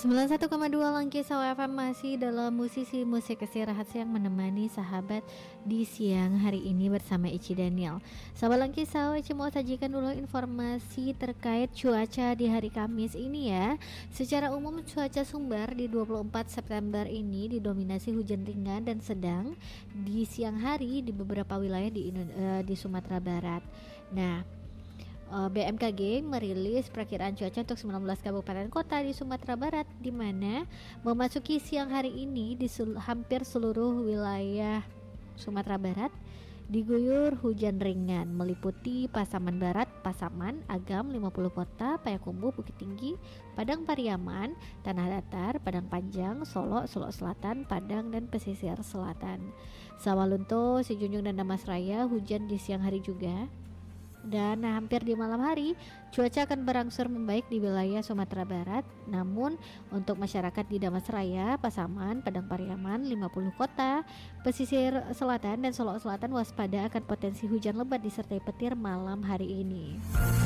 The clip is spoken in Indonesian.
91,2 Langkisau FM masih dalam musisi musik istirahat yang menemani sahabat di siang hari ini bersama Ici Daniel. Sahabat Langkisau, Ici mau sajikan dulu informasi terkait cuaca di hari Kamis ini ya. Secara umum cuaca Sumbar di 24 September ini didominasi hujan ringan dan sedang di siang hari di beberapa wilayah di Sumatera Barat. Nah, BMKG merilis perakiraan cuaca untuk 19 kabupaten kota di Sumatera Barat, di mana memasuki siang hari ini di hampir seluruh wilayah Sumatera Barat diguyur hujan ringan meliputi Pasaman Barat, Pasaman, Agam, 50 kota, Payakumbuh, Bukit Tinggi, Padang Pariaman, Tanah Datar, Padang Panjang, Solo, Solo Selatan, Padang, dan pesisir selatan. Sawalunto, Sijunjung, dan Damasraya hujan di siang hari juga. Dan hampir di malam hari cuaca akan berangsur membaik di wilayah Sumatera Barat. Namun untuk masyarakat di Damasraya, Pasaman, Padang Pariaman, 50 kota, pesisir selatan dan Solo Selatan waspada akan potensi hujan lebat disertai petir malam hari ini.